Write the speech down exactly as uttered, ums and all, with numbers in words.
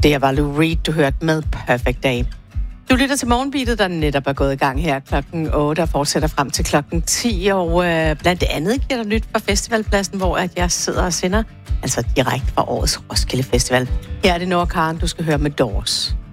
Det var Lou Reed, du hørte med Perfect Day. Du lytter til Morgenbeatet, der netop er gået i gang her klokken otte og fortsætter frem til klokken ti. Og øh, blandt andet giver der nyt fra Festivalpladsen, hvor at jeg sidder og sender, altså direkte fra årets Roskilde Festival. Her er det Nora Karen, du skal høre med Doors.